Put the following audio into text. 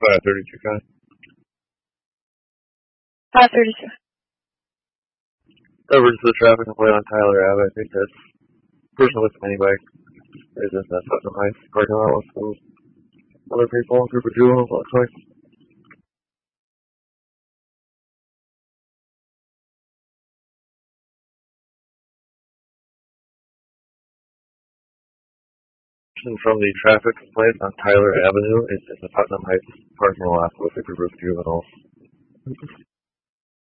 532, Con. 532. Over to the traffic complaint on Tyler Ave. I think that's person with a mini bike. Is in that Putnam Heights parking lot with some other people, a group of juveniles, looks like. From the traffic complaint on Tyler Avenue, it's in the Putnam Heights parking lot with a group of juveniles.